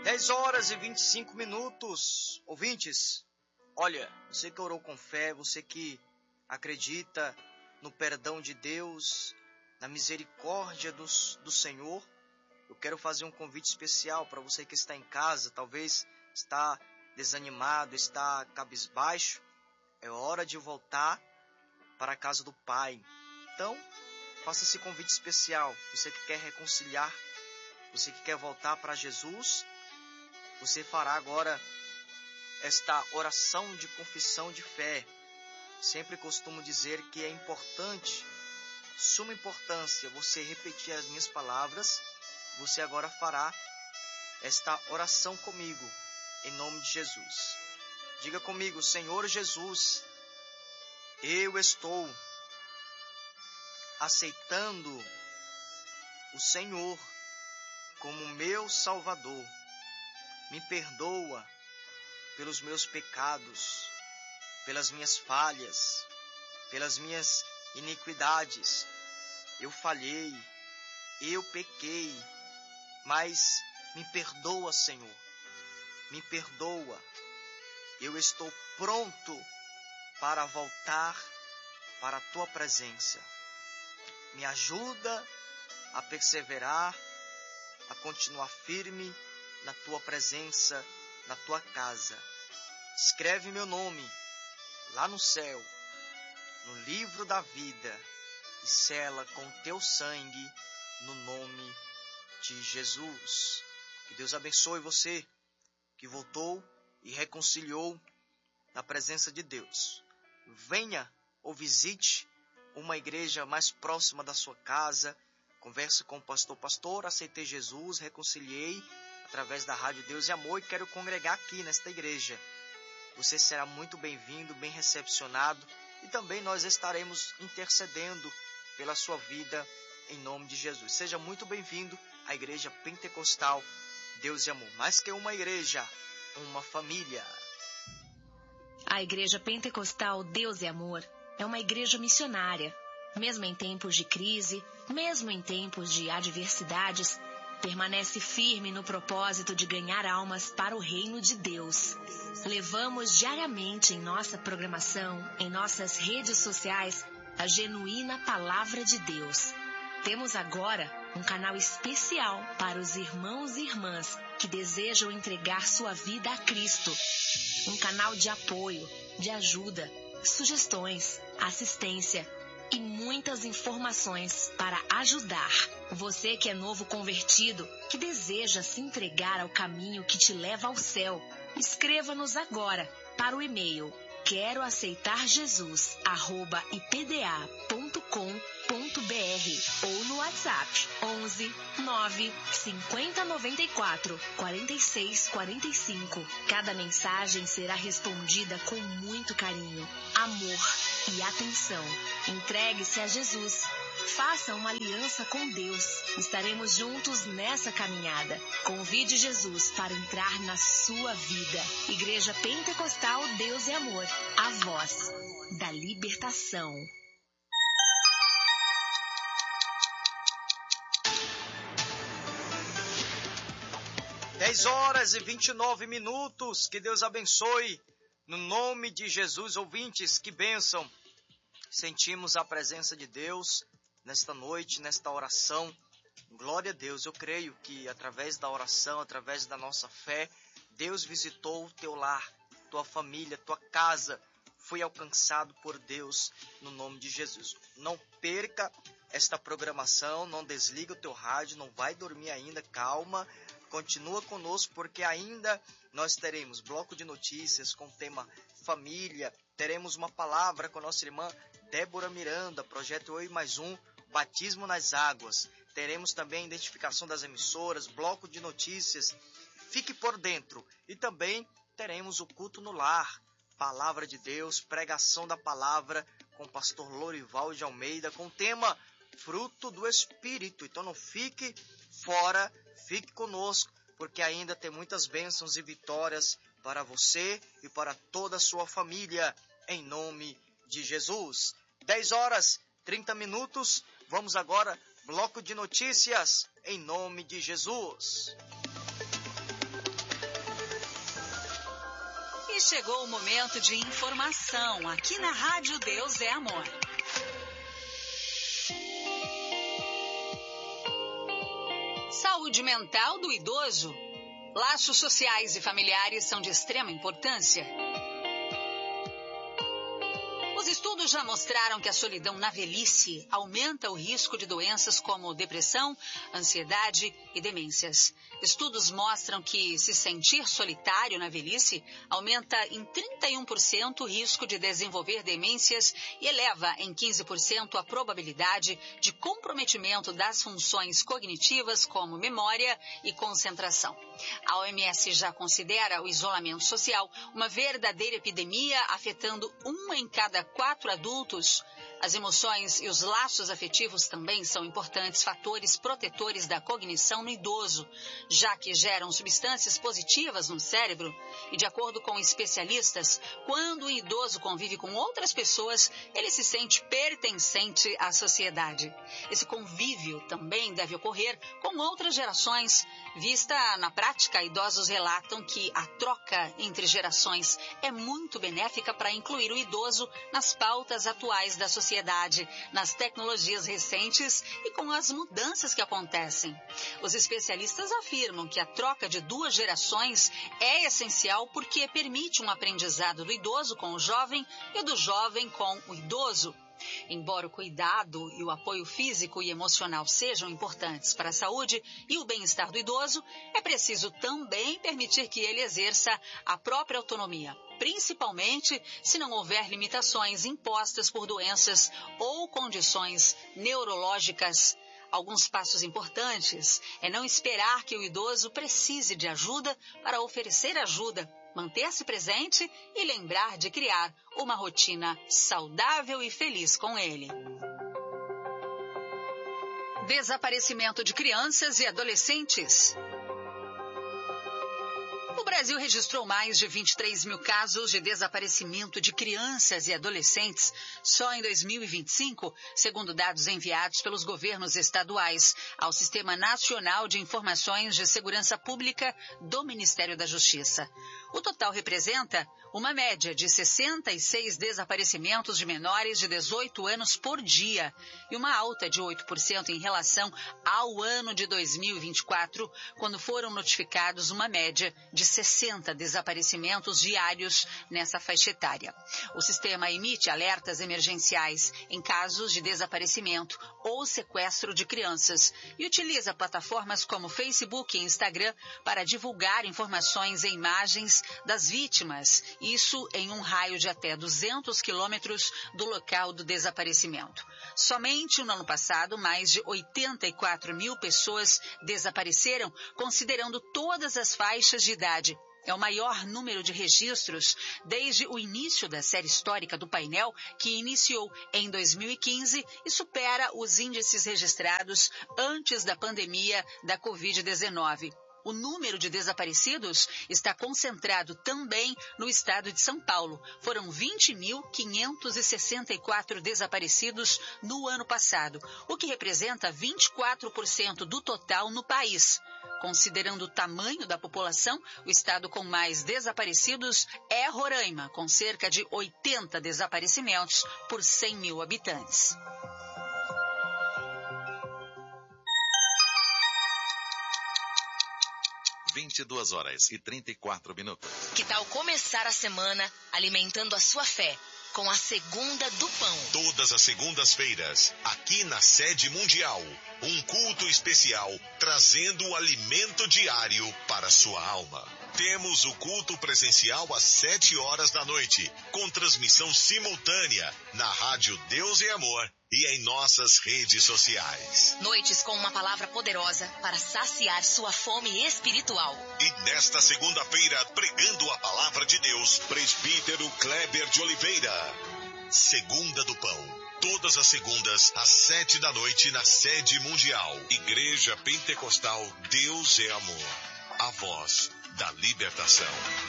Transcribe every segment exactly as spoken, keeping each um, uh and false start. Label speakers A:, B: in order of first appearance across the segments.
A: dez horas e vinte e cinco minutos. Ouvintes, olha, você que orou com fé, você que acredita no perdão de Deus, na misericórdia do, do Senhor, eu quero fazer um convite especial para você que está em casa, talvez está desanimado, está cabisbaixo. É hora de voltar para a casa do Pai. Então, faça esse convite especial. Você que quer reconciliar, você que quer voltar para Jesus, você fará agora esta oração de confissão de fé. Sempre costumo dizer que é importante, suma importância, você repetir as minhas palavras. Você agora fará esta oração comigo, em nome de Jesus. Diga comigo: Senhor Jesus, eu estou aceitando o Senhor como meu Salvador. Me perdoa pelos meus pecados, pelas minhas falhas, pelas minhas iniquidades. Eu falhei, eu pequei, mas me perdoa, Senhor. Me perdoa. Eu estou pronto para voltar para a Tua presença. Me ajuda a perseverar, a continuar firme na Tua presença, na Tua casa. Escreve meu nome lá no céu, no livro da vida, e sela com Teu sangue, no nome de Jesus. Que Deus abençoe você que voltou e reconciliou na presença de Deus. Venha ou visite uma igreja mais próxima da sua casa. Converse com o pastor. Pastor, aceitei Jesus, reconciliei através da Rádio Deus e Amor e quero congregar aqui nesta igreja. Você será muito bem-vindo, bem recepcionado, e também nós estaremos intercedendo pela sua vida em nome de Jesus. Seja muito bem-vindo à Igreja Pentecostal Deus e Amor. Mais que uma igreja, uma família.
B: A Igreja Pentecostal Deus e Amor é uma igreja missionária. Mesmo em tempos de crise, mesmo em tempos de adversidades, permanece firme no propósito de ganhar almas para o reino de Deus. Levamos diariamente em nossa programação, em nossas redes sociais, a genuína Palavra de Deus. Temos agora um canal especial para os irmãos e irmãs que desejam entregar sua vida a Cristo. Um canal de apoio, de ajuda, sugestões, assistência e muitas informações para ajudar. Você que é novo convertido, que deseja se entregar ao caminho que te leva ao céu, escreva-nos agora para o e-mail quero aceitar Jesus arroba i p d a ponto com ponto b r ou no WhatsApp onze nove cinquenta noventa e quatro quarenta e seis quarenta e cinco. Cada mensagem será respondida com muito carinho, amor e atenção. Entregue-se a Jesus. Faça uma aliança com Deus. Estaremos juntos nessa caminhada. Convide Jesus para entrar na sua vida. Igreja Pentecostal Deus e Amor. A voz da libertação.
A: dez horas e vinte e nove minutos. Que Deus abençoe. No nome de Jesus, ouvintes, que bênção. Sentimos a presença de Deus nesta noite, nesta oração. Glória a Deus. Eu creio que através da oração, através da nossa fé, Deus visitou o teu lar, tua família, tua casa. Foi alcançado por Deus no nome de Jesus. Não perca esta programação, não desliga o teu rádio, não vai dormir ainda, calma. Continua conosco porque ainda nós teremos bloco de notícias com o tema família. Teremos uma palavra com a nossa irmã Débora Miranda, projeto Eu e Mais Um, batismo nas águas. Teremos também a identificação das emissoras, bloco de notícias. Fique por dentro. E também teremos o culto no lar, palavra de Deus, pregação da palavra com o pastor Lorival de Almeida, com o tema fruto do Espírito. Então não fique fora, fique conosco, porque ainda tem muitas bênçãos e vitórias para você e para toda a sua família, em nome de Jesus. dez horas, trinta minutos, vamos agora, bloco de notícias, em nome de Jesus.
C: E chegou o momento de informação aqui na Rádio Deus é Amor. Saúde mental do idoso. Laços sociais e familiares são de extrema importância. Os estudos já mostraram que a solidão na velhice aumenta o risco de doenças como depressão, ansiedade e demências. Estudos mostram que se sentir solitário na velhice aumenta em trinta e um por cento o risco de desenvolver demências e eleva em quinze por cento a probabilidade de comprometimento das funções cognitivas como memória e concentração. A O M S já considera o isolamento social uma verdadeira epidemia, afetando um em cada quatro adultos. As emoções e os laços afetivos também são importantes fatores protetores da cognição no idoso, já que geram substâncias positivas no cérebro. E de acordo com especialistas, quando o idoso convive com outras pessoas, ele se sente pertencente à sociedade. Esse convívio também deve ocorrer com outras gerações. Vista na prática, idosos relatam que a troca entre gerações é muito benéfica para incluir o idoso nas pautas atuais da sociedade, nas tecnologias recentes e com as mudanças que acontecem. Os especialistas afirmam que a troca de duas gerações é essencial porque permite um aprendizado do idoso com o jovem e do jovem com o idoso. Embora o cuidado e o apoio físico e emocional sejam importantes para a saúde e o bem-estar do idoso, é preciso também permitir que ele exerça a própria autonomia, principalmente se não houver limitações impostas por doenças ou condições neurológicas. Alguns passos importantes é não esperar que o idoso precise de ajuda para oferecer ajuda, manter-se presente e lembrar de criar uma rotina saudável e feliz com ele. Desaparecimento de crianças e adolescentes. O Brasil registrou mais de vinte e três mil casos de desaparecimento de crianças e adolescentes só em dois mil e vinte e cinco, segundo dados enviados pelos governos estaduais ao Sistema Nacional de Informações de Segurança Pública do Ministério da Justiça. O total representa uma média de sessenta e seis desaparecimentos de menores de dezoito anos por dia e uma alta de oito por cento em relação ao ano de dois mil e vinte e quatro, quando foram notificados uma média de sessenta desaparecimentos diários nessa faixa etária. O sistema emite alertas emergenciais em casos de desaparecimento ou sequestro de crianças e utiliza plataformas como Facebook e Instagram para divulgar informações e imagens das vítimas, isso em um raio de até duzentos quilômetros do local do desaparecimento. Somente no ano passado, mais de oitenta e quatro mil pessoas desapareceram, considerando todas as faixas de idade. É o maior número de registros desde o início da série histórica do painel, que iniciou em dois mil e quinze e supera os índices registrados antes da pandemia da covid dezenove. O número de desaparecidos está concentrado também no estado de São Paulo. Foram vinte mil quinhentos e sessenta e quatro desaparecidos no ano passado, o que representa vinte e quatro por cento do total no país. Considerando o tamanho da população, o estado com mais desaparecidos é Roraima, com cerca de oitenta desaparecimentos por cem mil habitantes.
D: vinte e duas horas e trinta e quatro minutos.
B: Que tal começar a semana alimentando a sua fé com a Segunda do Pão?
E: Todas as segundas-feiras, aqui na Sede Mundial, um culto especial trazendo o alimento diário para sua alma. Temos o culto presencial às sete horas da noite, com transmissão simultânea na Rádio Deus e Amor e em nossas redes sociais.
B: Noites com uma palavra poderosa para saciar sua fome espiritual.
E: E nesta segunda-feira, pregando a palavra de Deus, presbítero Kleber de Oliveira. Segunda do Pão. Todas as segundas, às sete da noite, na Sede Mundial. Igreja Pentecostal Deus é Amor. A voz da libertação.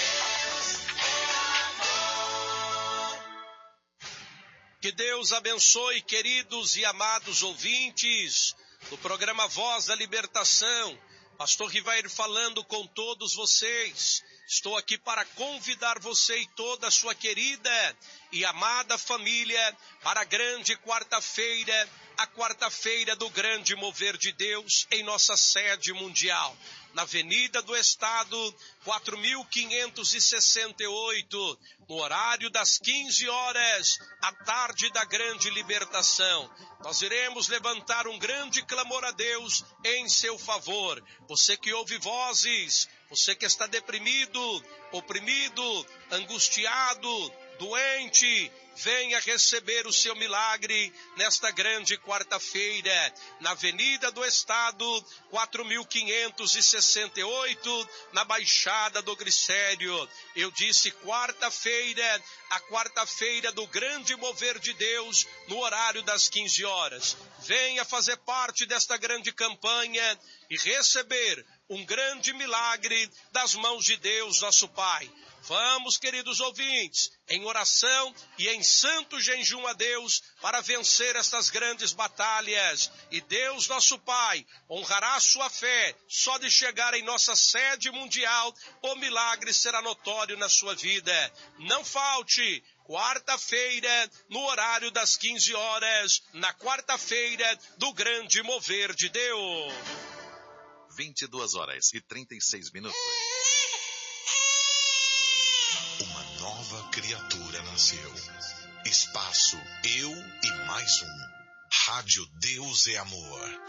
F: Que Deus abençoe, queridos e amados ouvintes do programa Voz da Libertação. Pastor Rivair falando com todos vocês. estou aqui para convidar você e toda a sua querida e amada família para a grande quarta-feira, a quarta-feira do grande mover de Deus em nossa sede mundial, na Avenida do Estado, quatro mil quinhentos e sessenta e oito, no horário das quinze horas, à tarde da grande libertação. Nós iremos levantar um grande clamor a Deus em seu favor. Você que ouve vozes, você que está deprimido, oprimido, angustiado, doente, venha receber o seu milagre nesta grande quarta-feira, na Avenida do Estado, quatro mil quinhentos e sessenta e oito, na Baixada do Glicério. Eu disse quarta-feira, a quarta-feira do grande mover de Deus, no horário das quinze horas. Venha fazer parte desta grande campanha e receber um grande milagre das mãos de Deus, nosso Pai. Vamos, queridos ouvintes, em oração e em santo jejum a Deus para vencer estas grandes batalhas. E Deus, nosso Pai, honrará a sua fé. Só de chegar em nossa sede mundial, o milagre será notório na sua vida. Não falte, quarta-feira, no horário das quinze horas, na quarta-feira do grande mover de Deus.
D: vinte e duas horas e trinta e seis minutos.
E: Uma nova criatura nasceu. Espaço Eu e Mais Um. Rádio Deus é Amor.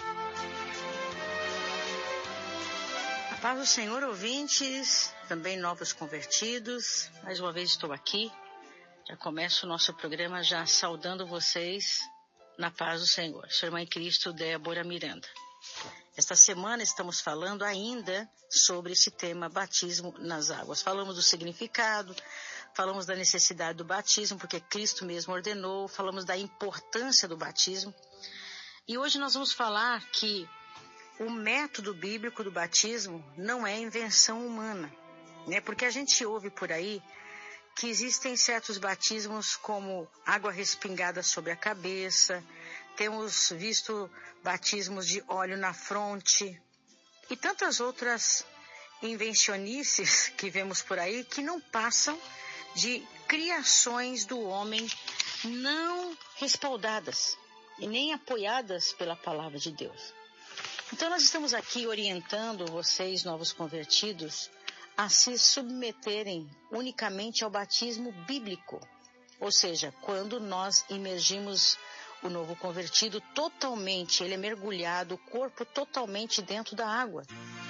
G: A paz do Senhor, ouvintes, também novos convertidos. Mais uma vez estou aqui. Já começo o nosso programa já saudando vocês na paz do Senhor. Sua irmã em Cristo, Débora Miranda. Esta semana estamos falando ainda sobre esse tema batismo nas águas. Falamos do significado, falamos da necessidade do batismo, porque Cristo mesmo ordenou, falamos da importância do batismo. E hoje nós vamos falar que o método bíblico do batismo não é invenção humana, né? Porque a gente ouve por aí que existem certos batismos como água respingada sobre a cabeça, temos visto batismos de óleo na fronte e tantas outras invencionices que vemos por aí que não passam de criações do homem não respaldadas e nem apoiadas pela palavra de Deus. Então nós estamos aqui orientando vocês, novos convertidos, a se submeterem unicamente ao batismo bíblico, ou seja, quando nós imergimos o novo convertido totalmente, ele é mergulhado, o corpo totalmente dentro da água.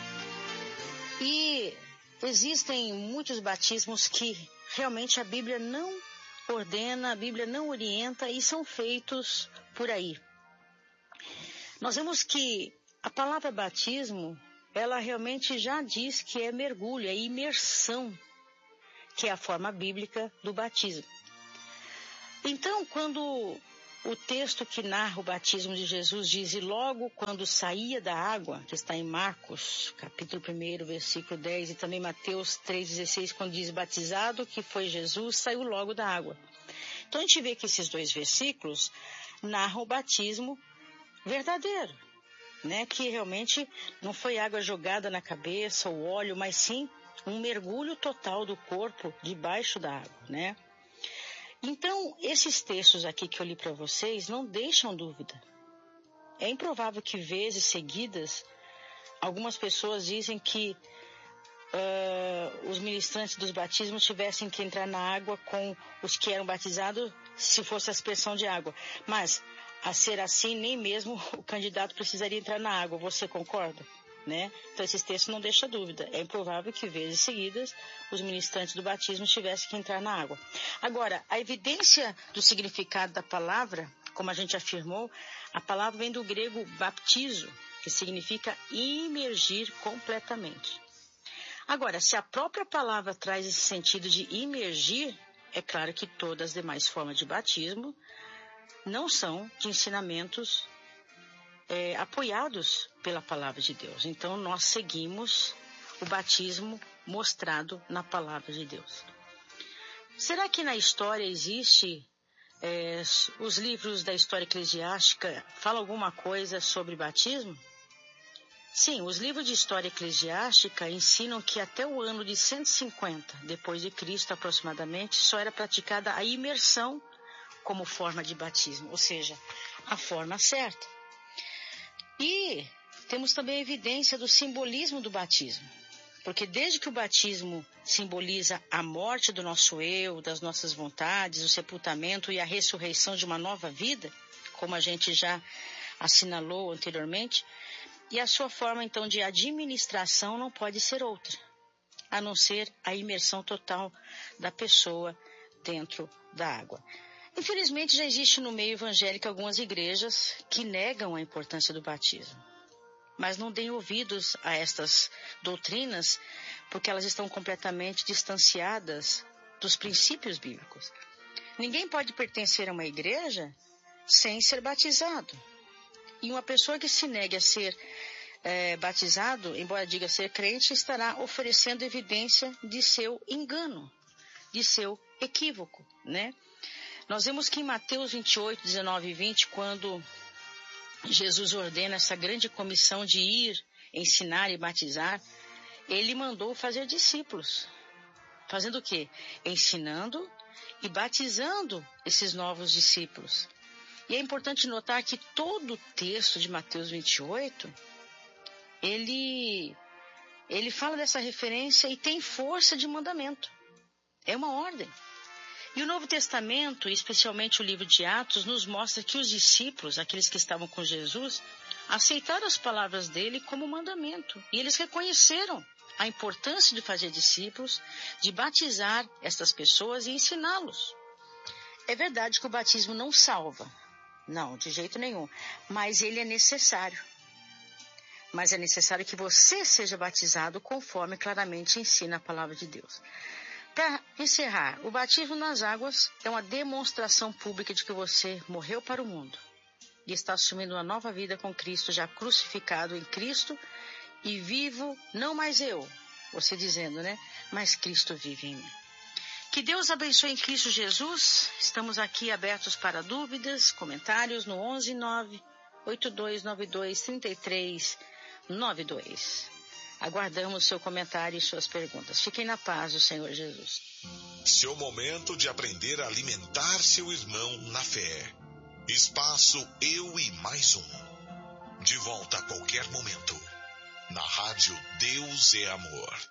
G: E existem muitos batismos que realmente a Bíblia não ordena, a Bíblia não orienta e são feitos por aí. Nós vemos que a palavra batismo, ela realmente já diz que é mergulho, é imersão, que é a forma bíblica do batismo. Então, quando o texto que narra o batismo de Jesus diz, e logo quando saía da água, que está em Marcos, capítulo um, versículo dez, e também Mateus três, dezesseis, quando diz batizado, que foi Jesus, saiu logo da água. Então a gente vê que esses dois versículos narram o batismo verdadeiro, né? Que realmente não foi água jogada na cabeça, ou óleo, mas sim um mergulho total do corpo debaixo da água, né? Então, esses textos aqui que eu li para vocês não deixam dúvida. É improvável que vezes seguidas, algumas pessoas dizem que uh, os ministrantes dos batismos tivessem que entrar na água com os que eram batizados se fosse a aspersão de água. Mas, a ser assim, nem mesmo o candidato precisaria entrar na água. Você concorda? Né? Então esses textos não deixam dúvida. É improvável que vezes seguidas os ministrantes do batismo tivessem que entrar na água. Agora, a evidência do significado da palavra, como a gente afirmou, a palavra vem do grego baptizo, que significa imergir completamente. Agora, se a própria palavra traz esse sentido de imergir, é claro que todas as demais formas de batismo não são de ensinamentos É, apoiados pela palavra de Deus. Então, nós seguimos o batismo mostrado na palavra de Deus. Será que na história existe, é, os livros da história eclesiástica falam alguma coisa sobre batismo? Sim, os livros de história eclesiástica ensinam que até o ano de cento e cinquenta depois de Cristo, aproximadamente, só era praticada a imersão como forma de batismo, ou seja, a forma certa. E temos também a evidência do simbolismo do batismo, porque desde que o batismo simboliza a morte do nosso eu, das nossas vontades, o sepultamento e a ressurreição de uma nova vida, como a gente já assinalou anteriormente, e a sua forma, então, de administração não pode ser outra, a não ser a imersão total da pessoa dentro da água. Infelizmente, já existe no meio evangélico algumas igrejas que negam a importância do batismo, mas não deem ouvidos a estas doutrinas, porque elas estão completamente distanciadas dos princípios bíblicos. Ninguém pode pertencer a uma igreja sem ser batizado. E uma pessoa que se negue a ser é, batizado, embora diga ser crente, estará oferecendo evidência de seu engano, de seu equívoco, né? Nós vemos que em Mateus vinte e oito, dezenove e vinte, quando Jesus ordena essa grande comissão de ir, ensinar e batizar, ele mandou fazer discípulos. Fazendo o quê? Ensinando e batizando esses novos discípulos. E é importante notar que todo o texto de Mateus vinte e oito, ele, ele fala dessa referência e tem força de mandamento. É uma ordem. E o Novo Testamento, especialmente o livro de Atos, nos mostra que os discípulos, aqueles que estavam com Jesus, aceitaram as palavras dele como mandamento. E eles reconheceram a importância de fazer discípulos, de batizar estas pessoas e ensiná-los. É verdade que o batismo não salva. Não, de jeito nenhum. Mas ele é necessário. Mas é necessário que você seja batizado conforme claramente ensina a palavra de Deus. Para encerrar, o batismo nas águas é uma demonstração pública de que você morreu para o mundo e está assumindo uma nova vida com Cristo, já crucificado em Cristo e vivo, não mais eu, você dizendo, né? Mas Cristo vive em mim. Que Deus abençoe em Cristo Jesus. Estamos aqui abertos para dúvidas, comentários no onze nove oito dois nove dois três três nove dois. Aguardamos seu comentário e suas perguntas. Fiquem na paz do Senhor Jesus.
E: Seu momento de aprender a alimentar seu irmão na fé. Espaço Eu e Mais Um. De volta a qualquer momento. Na rádio Deus é Amor.